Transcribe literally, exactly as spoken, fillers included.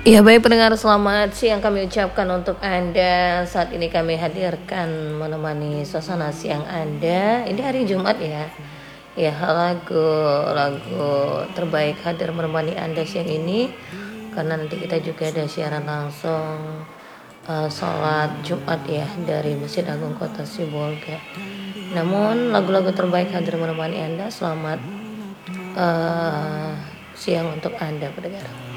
Ya baik pendengar, selamat siang kami ucapkan untuk Anda. Saat ini kami hadirkan menemani suasana siang Anda. Ini hari Jumat ya. Ya, lagu lagu terbaik hadir menemani Anda siang ini. Karena nanti kita juga ada siaran langsung uh, sholat Jumat ya dari Masjid Agung Kota Sibolga. Namun lagu-lagu terbaik hadir menemani Anda. Selamat uh, siang untuk Anda pendengar.